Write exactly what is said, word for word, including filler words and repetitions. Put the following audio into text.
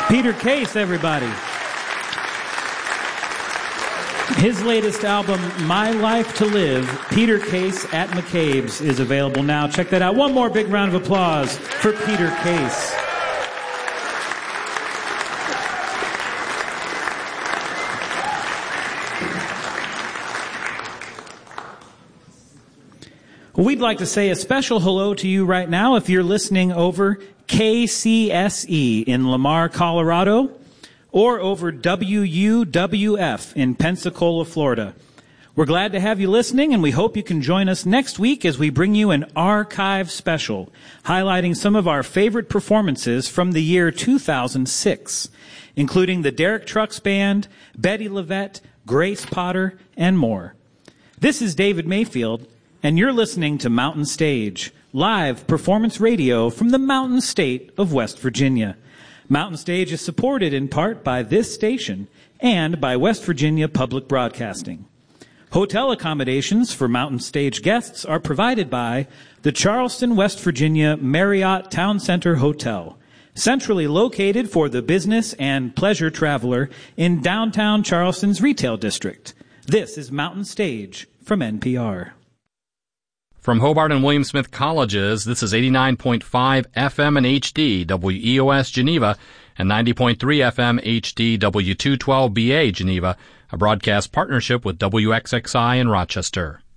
Peter Case, everybody. His latest album, My Life to Live, Peter Case at McCabe's, is available now. Check that out. One more big round of applause for Peter Case. Well, we'd like to say a special hello to you right now if you're listening over K C S E in Lamar, Colorado, or over W U W F in Pensacola, Florida. We're glad to have you listening, and we hope you can join us next week as we bring you an archive special highlighting some of our favorite performances from the year two thousand six, including the Derek Trucks Band, Betty LaVette, Grace Potter, and more. This is David Mayfield, and you're listening to Mountain Stage, live performance radio from the Mountain State of West Virginia. Mountain Stage is supported in part by this station and by West Virginia Public Broadcasting. Hotel accommodations for Mountain Stage guests are provided by the Charleston, West Virginia Marriott Town Center Hotel, centrally located for the business and pleasure traveler in downtown Charleston's retail district. This is Mountain Stage from N P R. From Hobart and William Smith Colleges, this is eighty-nine point five F M and H D W E O S Geneva and ninety point three F M H D W two twelve B A Geneva, a broadcast partnership with W X X I in Rochester.